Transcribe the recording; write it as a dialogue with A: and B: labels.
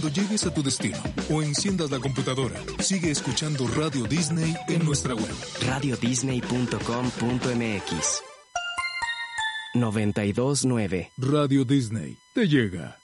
A: Cuando llegues a tu destino o enciendas la computadora, sigue escuchando Radio Disney en nuestra web.
B: radiodisney.com.mx 92.9
A: Radio Disney te llega.